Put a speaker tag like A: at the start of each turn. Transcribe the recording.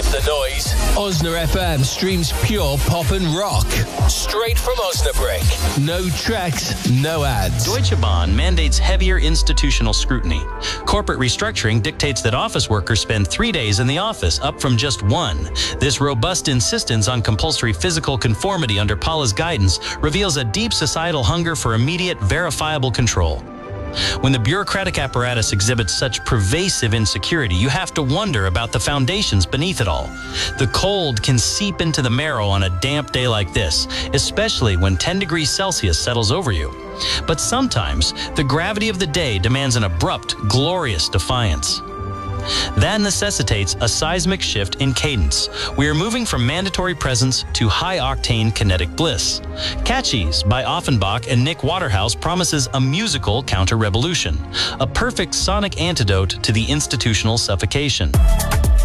A: the noise. Osna FM streams pure pop and rock. Straight from Osnabrück. No tracks, no ads.
B: Deutsche Bahn mandates heavier institutional scrutiny. Corporate restructuring dictates that office workers spend 3 days in the office, up from just 1. This robust insistence on compulsory physical conformity under Paula's guidance reveals a deep societal hunger for immediate, verifiable control. When the bureaucratic apparatus exhibits such pervasive insecurity, you have to wonder about the foundations beneath it all. The cold can seep into the marrow on a damp day like this, especially when 10 degrees Celsius settles over you. But sometimes, the gravity of the day demands an abrupt, glorious defiance. That necessitates a seismic shift in cadence. We are moving from mandatory presence to high-octane kinetic bliss. Catchies by Offenbach and Nick Waterhouse promises a musical counter-revolution, a perfect sonic antidote to the institutional suffocation.